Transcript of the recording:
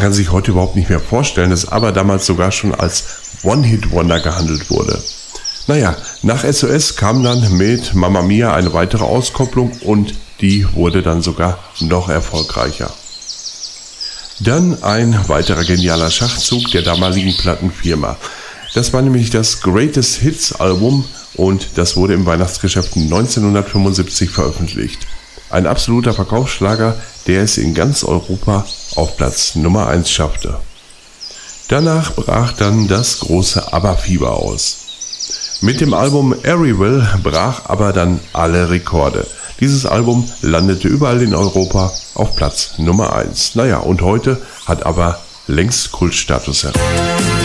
kann sich heute überhaupt nicht mehr vorstellen, dass ABBA damals sogar schon als One-Hit-Wonder gehandelt wurde. Naja, nach SOS kam dann mit Mamma Mia eine weitere Auskopplung und die wurde dann sogar noch erfolgreicher. Dann ein weiterer genialer Schachzug der damaligen Plattenfirma. Das war nämlich das Greatest Hits Album und das wurde im Weihnachtsgeschäft 1975 veröffentlicht. Ein absoluter Verkaufsschlager, der es in ganz Europa auf Platz Nummer 1 schaffte. Danach brach dann das große ABBA-Fieber aus. Mit dem Album Arrival brach ABBA dann alle Rekorde. Dieses Album landete überall in Europa auf Platz Nummer 1. Naja, und heute hat ABBA längst Kultstatus erreicht.